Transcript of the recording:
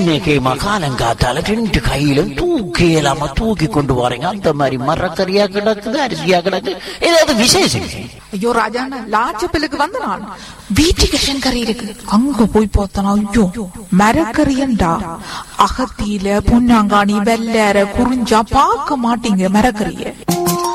இன்னைக்கு மகாலங்காத்தால ரெண்டு கையிலும் தூக்கி இல்லாம தூக்கி கொண்டு போறீங்க. அந்த மாதிரி மரக்கறியா கிடக்குது, அரிசியா கிடக்கு, ஏதாவது விசேஷம்? ஐயோ ராஜாண்ணா, லாச்சப்பிலுக்கு வந்த நான் வீட்டுக்கு கறி இருக்கு, அங்க போய் பார்த்தனா ஐயோ மரக்கறியண்டா. அகத்தியில பொன்னாங்காணி வெள்ளற குறிஞ்சா பார்க்க மாட்டீங்க மரக்கறிய.